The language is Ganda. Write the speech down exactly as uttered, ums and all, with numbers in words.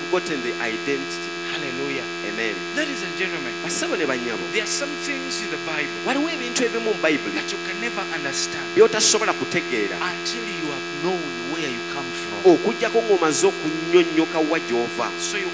forgotten the identity. Hallelujah. Amen. Ladies and gentlemen, Basabo ne banyabo, there are some things in the Bible waliwo ebintu ebimu mu Bayibuli that you can never understand by'otasobola kutegeera until you have known where you come from. okuggyako ng'omaze okunnyonnyoka wa gy'ova. So you